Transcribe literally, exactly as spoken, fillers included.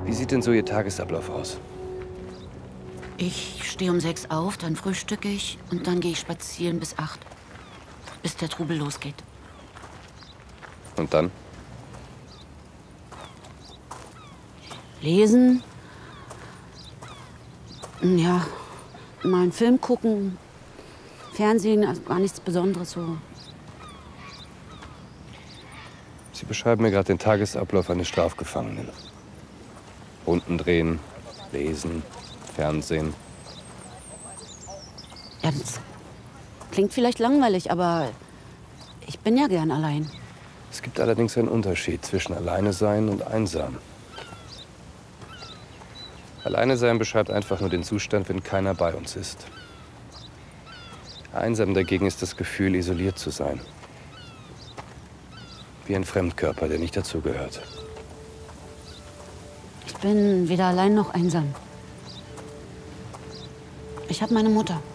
Wie sieht denn so Ihr Tagesablauf aus? Ich stehe um sechs auf, dann frühstücke ich und dann gehe ich spazieren bis acht, bis der Trubel losgeht. Und dann? Lesen. Ja, mal einen Film gucken. Fernsehen, also gar nichts Besonderes so. Sie beschreiben mir gerade den Tagesablauf eines Strafgefangenen. Runden drehen, lesen, Fernsehen. Ja, das klingt vielleicht langweilig, aber ich bin ja gern allein. Es gibt allerdings einen Unterschied zwischen alleine sein und einsam. Alleine sein beschreibt einfach nur den Zustand, wenn keiner bei uns ist. Einsam dagegen ist das Gefühl, isoliert zu sein. Wie ein Fremdkörper, der nicht dazugehört. Ich bin weder allein noch einsam. Ich habe meine Mutter.